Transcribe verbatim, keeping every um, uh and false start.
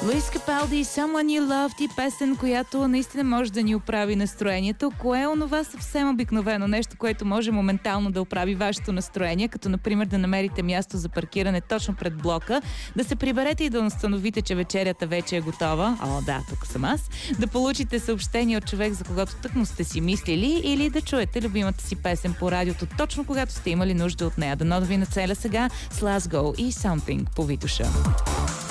Луис Капалди и Someone You Loved, и песен, която наистина може да ни оправи настроението. Кое е онова съвсем обикновено нещо, което може моментално да оправи вашето настроение, като например да намерите място за паркиране точно пред блока, да се приберете и да установите, че вечерята вече е готова. О, да, тук съм аз. Да получите съобщение от човек, за когото тъкмо сте си мислили, или да чуете любимата си песен по радиото точно когато сте имали нужда от нея. Дано да ви нацеля сега с Last Go и Something по Витоша.